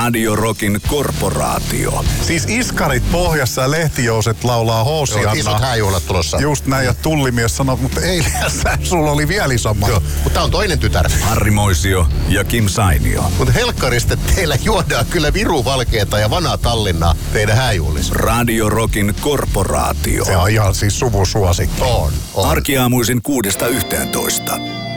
Radio Rockin korporaatio. Siis iskarit pohjassa ja lehtijouset laulaa Hoosianna. Joo, isot hääjuhlat tulossa. Just näin, ja tullimies sanoi, mutta eilen sulla oli vielä isommat. Joo, mutta tää on toinen tytär. Harri Moisio ja Kim Sainio. Mutta helkkarista teillä juodaan kyllä viruvalkeeta ja vanaa Tallinnaa teidän hääjuhlissa. Radio Rockin korporaatio. Se on ihan siis suvusuosikki. On. Arkiaamuisin 6–11.